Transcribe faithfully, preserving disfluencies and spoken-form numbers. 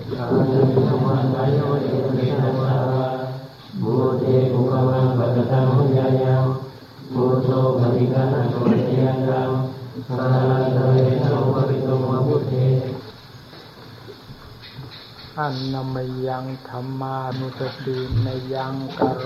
กายันธรรมะกายวะเตเตนะวะมุเตภุกวังปัตตังหุญญายังมุโตปฏิฆานะโตเตยังสารันตเวนะโอปปิโตมะพุทเทอันนมยังธรรมานุสติในยังกะโร